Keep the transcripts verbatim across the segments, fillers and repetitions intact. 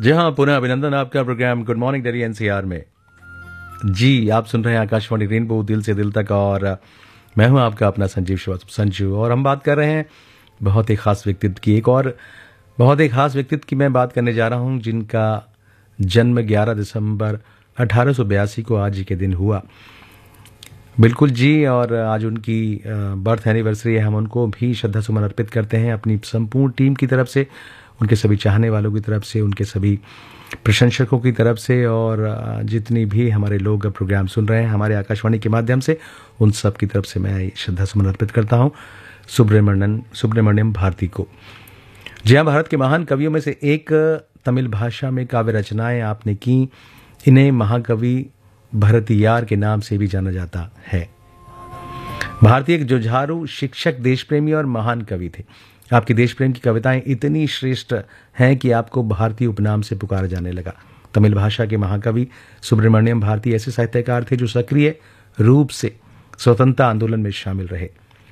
जी हाँ, पुनः अभिनंदन आपका programme good morning Delhi NCR में। जी, आप सुन रहे हैं आकाशवाणी रेनबो दिल से दिल तक और मैं हूं आपका अपना संजीव श्रीवास्तव संजू और हम बात कर रहे हैं बहुत ही खास व्यक्तित्व की। एक और बहुत ही खास व्यक्तित्व की मैं बात करने जा रहा हूं जिनका जन्म ग्यारह दिसंबर अठारह सौ बयासी को आज ही के दिन हुआ। बिल्कुल जी, और आज उनकी बर्थ एनिवर्सरी है। हम उनको भी श्रद्धा सुमन अर्पित करते हैं अपनी संपूर्ण टीम की तरफ से, उनके सभी चाहने वालों की तरफ से, उनके सभी प्रशंसकों की तरफ से और जितनी भी हमारे लोग प्रोग्राम सुन रहे हैं हमारे आकाशवाणी के माध्यम से, उन सब की तरफ से मैं श्रद्धा सुमन अर्पित करता हूं सुब्रमण्यम सुब्रमण्यम भारती को। जी हाँ, भारत के महान कवियों में से एक, तमिल भाषा में काव्य रचनाएं आपने की। इन्हें महाकवि भरतियार के नाम से भी जाना जाता है। भारतीय एक जुझारू, शिक्षक, देशप्रेमी और महान कवि थे। आपकी देश प्रेम की कविताएं इतनी श्रेष्ठ हैं कि आपको भारतीय उपनाम से पुकारा जाने लगा। तमिल भाषा के महाकवि सुब्रमण्यम भारती ऐसे साहित्यकार थे जो सक्रिय रूप से स्वतंत्रता आंदोलन में शामिल रहे,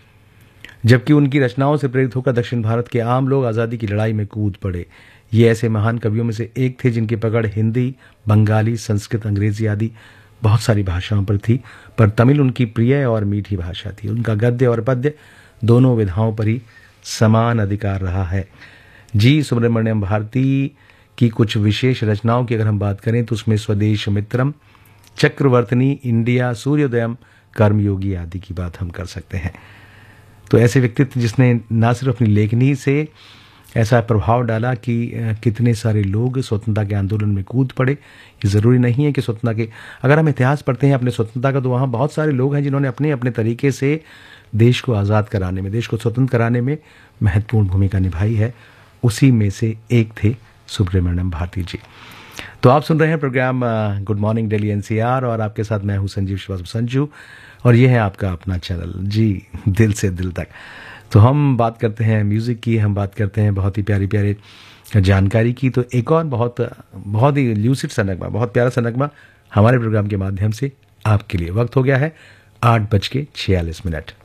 जबकि उनकी रचनाओं से प्रेरित होकर दक्षिण भारत के आम लोग आज़ादी की लड़ाई में कूद पड़े। ये ऐसे महान कवियों में से एक थे जिनकी पकड़ हिंदी, बंगाली, संस्कृत, अंग्रेजी आदि बहुत सारी भाषाओं पर थी, पर तमिल उनकी प्रिय और मीठी भाषा थी। उनका गद्य और पद्य दोनों विधाओं पर ही समान अधिकार रहा है। जी, सुब्रमण्यम भारती की कुछ विशेष रचनाओं की अगर हम बात करें तो उसमें स्वदेश मित्रम, चक्रवर्तनी, इंडिया, सूर्योदयम, कर्मयोगी आदि की बात हम कर सकते हैं। तो ऐसे व्यक्तित्व जिसने न सिर्फ अपनी लेखनी से ऐसा प्रभाव डाला कि कितने सारे लोग स्वतंत्रता के आंदोलन में कूद पड़े। ये ज़रूरी नहीं है कि स्वतंत्रता के, अगर हम इतिहास पढ़ते हैं अपने स्वतंत्रता का, तो वहाँ बहुत सारे लोग हैं जिन्होंने अपने अपने तरीके से देश को आज़ाद कराने में, देश को स्वतंत्र कराने में महत्वपूर्ण भूमिका निभाई है। उसी में से एक थे सुब्रमण्यम भारती जी। तो आप सुन रहे हैं programme good morning Delhi NCR और आपके साथ मैं हूं संजीव श्रीवास्तव संजू और ये है आपका अपना चैनल जी दिल से दिल तक। तो हम बात करते हैं म्यूज़िक की, हम बात करते हैं बहुत ही प्यारी प्यारे जानकारी की। तो एक और बहुत बहुत ही ल्यूसिड सा नगमा, बहुत प्यारा सा नगमा हमारे प्रोग्राम के माध्यम से आपके लिए। वक्त हो गया है आठ बज के छियालीस मिनट।